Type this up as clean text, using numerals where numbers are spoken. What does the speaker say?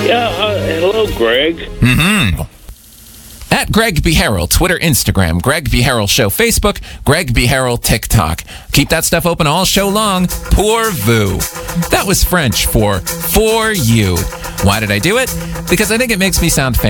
Yeah, hello, Greg. Mm-hmm. At Greg B. Harrell, Twitter, Instagram, Greg B. Harrell Show, Facebook, Greg B. Harrell, TikTok. Keep that stuff open all show long. Pour vous. That was French for you. Why did I do it? Because I think it makes me sound fancy.